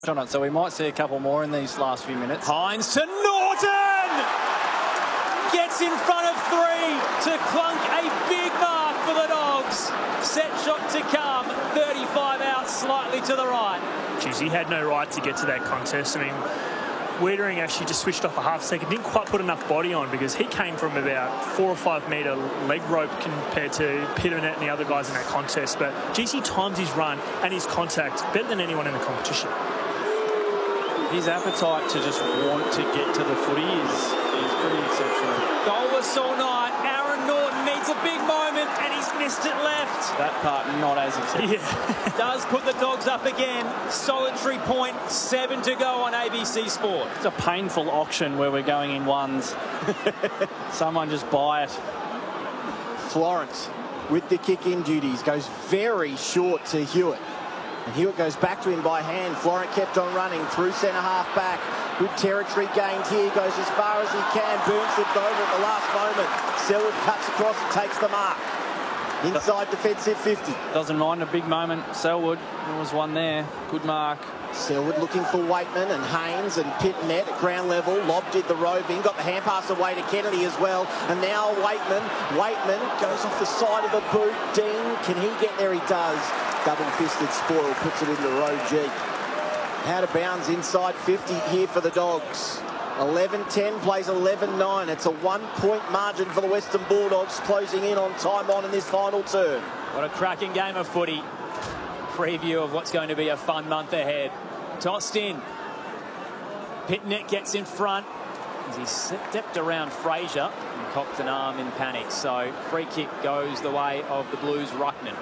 on it, so we might see a couple more in these last few minutes. Hines to Norton! Gets in front of three to clunk a big mark for the Dogs. Set shot to come, 35 out, slightly to the right. Geez, he had no right to get to that contest. I mean, Wiedering actually just switched off a half second, didn't quite put enough body on because he came from about 4 or 5 metre leg rope compared to Pitternet and the other guys in that contest. But GC times his run and his contact better than anyone in the competition. His appetite to just want to get to the footy is pretty exceptional. Goalless all night. Aaron Norton needs a big moment and he's missed it left. That part not as exceptional. Yeah. Does put the Dogs up again. Solitary point, 7 to go on ABC Sport. It's a painful auction where we're going in ones. Someone just buy it. Florence with the kick-in duties goes very short to Hewitt. And Hewitt goes back to him by hand. Florent kept on running through centre-half back. Good territory gained here. Goes as far as he can. Boone slipped over at the last moment. Selwood cuts across and takes the mark. Inside defensive 50. Doesn't mind a big moment. Selwood, there was one there. Good mark. Selwood looking for Waitman and Haynes and Pitternet at ground level. Lob did the roving. Got the hand pass away to Kennedy as well. And now Waitman. Waitman goes off the side of the boot. Dean, can he get there? He does. Double-fisted spoil, puts it into row G. Out of bounds inside 50 here for the Dogs. 11-10 plays 11-9. It's a 1-point margin for the Western Bulldogs, closing in on time on in this final turn. What a cracking game of footy. Preview of what's going to be a fun month ahead. Tossed in. Pitternet gets in front as he stepped around Fraser and cocked an arm in panic. So free kick goes the way of the Blues. Ruckman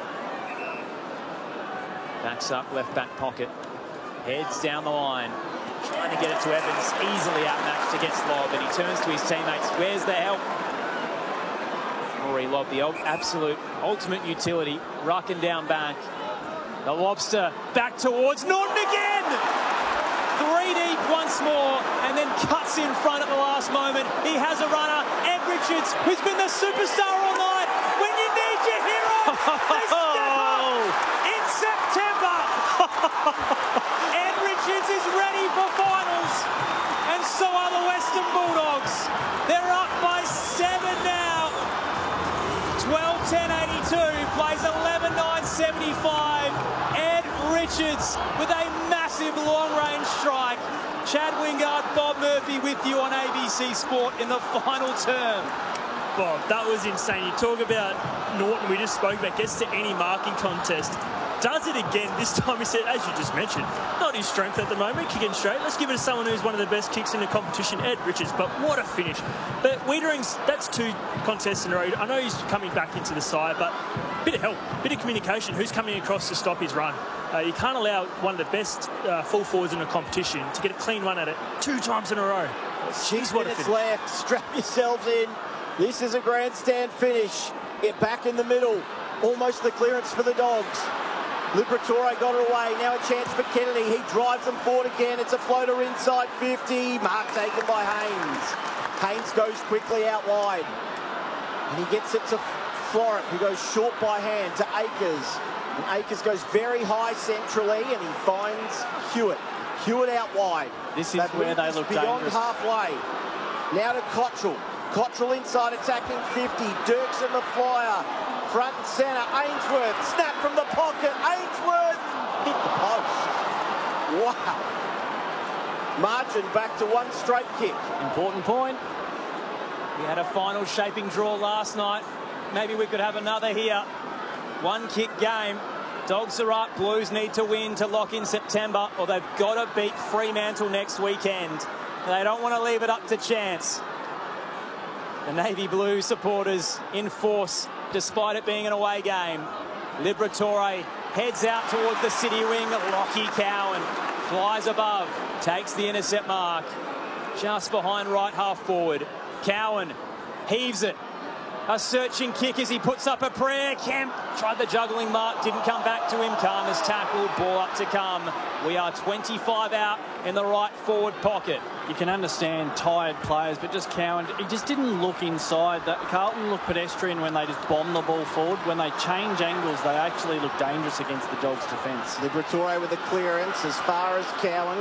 backs up left back pocket, heads down the line, trying to get it to Evans, easily outmatched against Lobb, and he turns to his teammates. Where's the help? Rory Lobb, the absolute ultimate utility, rucking down back. The Lobster back towards Norton again! 3 deep once more, and then cuts in front at the last moment. He has a runner, Ed Richards, who's been the superstar all night. When you need your hero, they step up in September. Ed Richards is ready for finals, and so are the Western Bulldogs. They're up by 7 now. 12-10-82, plays 11-9-75. Ed Richards with a massive long-range strike. Chad Wingard, Bob Murphy with you on ABC Sport in the final term. Bob, that was insane. You talk about Norton, we just spoke about, gets to any marking contest. Does it again. This time he said, as you just mentioned, not his strength at the moment, kicking straight. Let's give it to someone who's one of the best kicks in the competition, Ed Richards. But what a finish. But Wiedering's, that's 2 contests in a row. I know he's coming back into the side, but bit of help, bit of communication. Who's coming across to stop his run? You can't allow one of the best full forwards in the competition to get a clean run at it 2 times in a row. Jeez, what a finish. Left. Strap yourselves in. This is a grandstand finish. Get back in the middle. Almost the clearance for the Dogs. Liberatore got it away. Now a chance for Kennedy. He drives them forward again. It's a floater inside 50. Mark taken by Haynes. Haynes goes quickly out wide. And he gets it to Florent, who goes short by hand to Akers. And Akers goes very high centrally, and he finds Hewitt. Hewitt out wide. This is where they look beyond dangerous. halfway. Now to Cottrell. Cottrell inside attacking 50. Dirksen the flyer. Front and centre. Ainsworth. Snap from the pocket. Ainsworth hit the post. Wow. Margin back to 1 straight kick. Important point. We had a final shaping draw last night. Maybe we could have another here. 1 kick game. Dogs are up. Blues need to win to lock in September, or they've got to beat Fremantle next weekend. They don't want to leave it up to chance. The Navy Blue supporters in force, despite it being an away game. Liberatore heads out towards the city wing. Lockie Cowan flies above, takes the intercept mark. Just behind right half forward. Cowan heaves it. A searching kick as he puts up a prayer. Kemp Tried the juggling mark, didn't come back to him. Kharma's tackled, ball up to come. We are 25 out in the right forward pocket. You can understand tired players, but just Cowan, he just didn't look inside. Carlton looked pedestrian when they just bomb the ball forward. When they change angles, they actually look dangerous against the Dogs' defence. Liberatore with a clearance as far as Cowan.